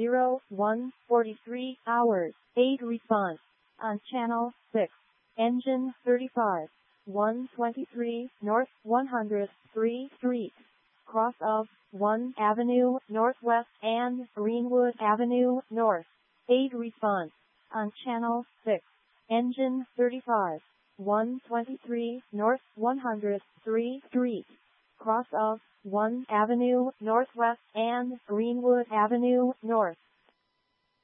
01:43 hours. 8 response. On channel 6. Engine 35. 123 North 103 Street. Cross of 1 Avenue Northwest and Greenwood Avenue North. 8 response. On channel 6. Engine 35. 123 North 103 Street. Cross of 1 Avenue Northwest and Greenwood Avenue North.